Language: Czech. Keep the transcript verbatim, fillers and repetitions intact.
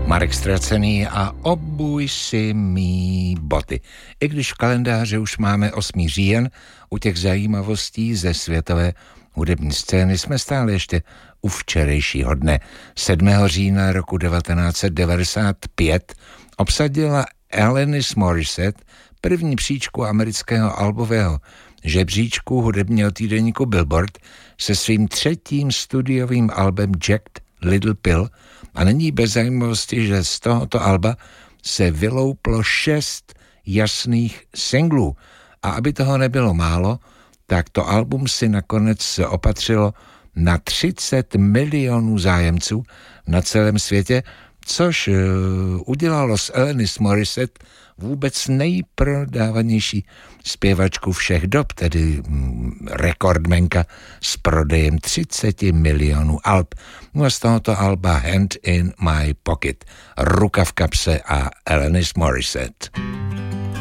Marek Ztracený a Obuj si mý boty. I když v kalendáři už máme osmý říjen, u těch zajímavostí ze světové hudební scény jsme stále ještě u včerejšího dne. sedmého října roku devatenáct set devadesát pět obsadila Alanis Morissette první příčku amerického albového žebříčku hudebního týdeníku Billboard se svým třetím studiovým albem Jagged Little Pill a není bez zajímavosti, že z tohoto alba se vylouplo šest jasných singlů. A aby toho nebylo málo, tak to album si nakonec opatřilo na třicet milionů zájemců na celém světě, což udělalo z Alanis Morissette vůbec nejprodávanější zpěvačku všech dob, tedy rekordmenka s prodejem třicet milionů alb. No a z tohoto alba Hand in My Pocket, ruka v kapse a Alanis Morissette.